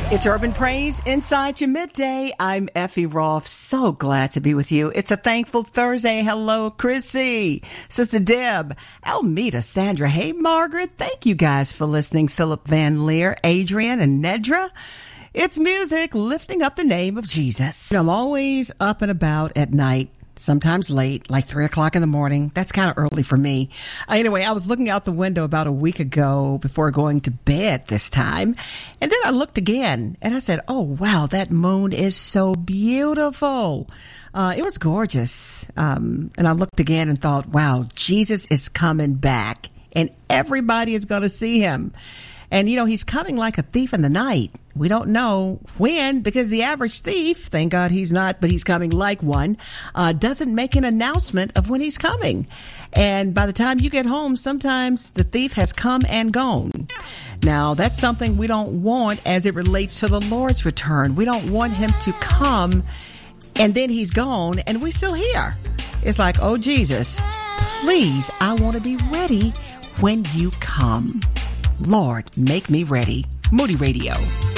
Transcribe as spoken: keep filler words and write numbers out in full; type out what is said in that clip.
It's Urban Praise Inside Your Midday. I'm Effie Rolfe. So glad to be with you. It's a thankful Thursday. Hello, Chrissy, Sister Deb, Almeda, Sandra. Hey, Margaret. Thank you guys for listening. Philip Van Leer, Adrian, and Nedra. It's music lifting up the name of Jesus. I'm always up and about at night. Sometimes late, like three o'clock in the morning. That's kind of early for me. Uh, anyway, I was looking out the window about a week ago before going to bed this time. And then I looked again and I said, oh, wow, that moon is so beautiful. Uh, it was gorgeous. Um, and I looked again and thought, wow, Jesus is coming back and everybody is going to see him. And, you know, he's coming like a thief in the night. We don't know when, because the average thief, thank God he's not, but he's coming like one, uh, doesn't make an announcement of when he's coming. And by the time you get home, sometimes the thief has come and gone. Now, that's something we don't want as it relates to the Lord's return. We don't want him to come and then he's gone and we're still here. It's like, oh, Jesus, please, I want to be ready when you come. Lord, make me ready. Moody Radio.